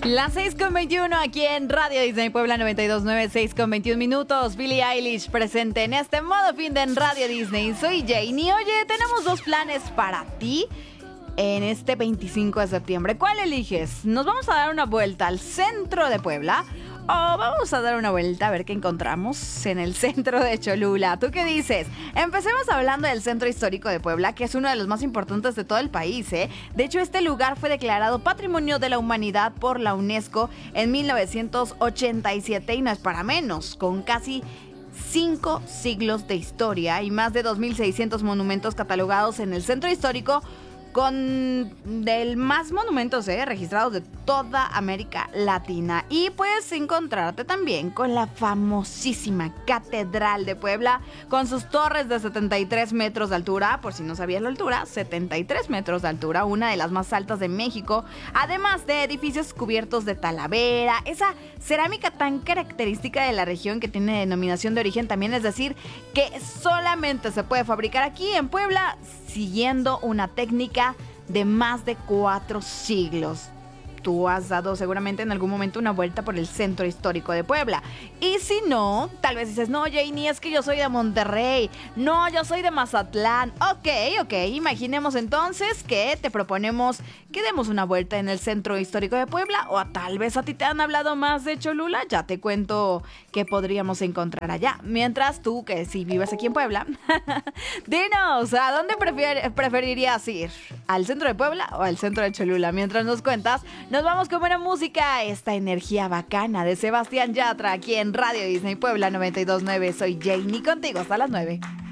Las 6:21 aquí en Radio Disney Puebla 92.9, 6:21 minutos. Billie Eilish presente en este modo fin de en Radio Disney. Soy Jane y oye, tenemos dos planes para ti en este 25 de septiembre. ¿Cuál eliges? ¿Nos vamos a dar una vuelta al centro de Puebla o vamos a dar una vuelta a ver qué encontramos en el centro de Cholula? ¿Tú qué dices? Empecemos hablando del centro histórico de Puebla, que es uno de los más importantes de todo el país, ¿eh? De hecho, este lugar fue declarado Patrimonio de la Humanidad por la UNESCO en 1987 y no es para menos, con casi 5 siglos de historia y más de 2.600 monumentos catalogados en el centro histórico, con del más monumentos registrados de toda América Latina. Y puedes encontrarte también con la famosísima Catedral de Puebla, con sus torres de 73 metros de altura. Por si no sabías la altura, 73 metros de altura, una de las más altas de México. Además de edificios cubiertos de talavera, esa cerámica tan característica de la región que tiene denominación de origen también, es decir, que solamente se puede fabricar aquí en Puebla, siguiendo una técnica de más de 4 siglos. Tú has dado seguramente en algún momento una vuelta por el centro histórico de Puebla. Y si no, tal vez dices, no, Janie, es que yo soy de Monterrey. No, yo soy de Mazatlán. Ok. Imaginemos entonces que te proponemos que demos una vuelta en el centro histórico de Puebla. O tal vez a ti te han hablado más de Cholula. Ya te cuento qué podríamos encontrar allá. Mientras tú, que si vives aquí en Puebla, dinos, ¿a dónde preferirías ir? ¿Al centro de Puebla o al centro de Cholula? Mientras nos cuentas, nos vamos con buena música, esta energía bacana de Sebastián Yatra aquí en Radio Disney Puebla 92.9. Soy Janie, contigo hasta las 9.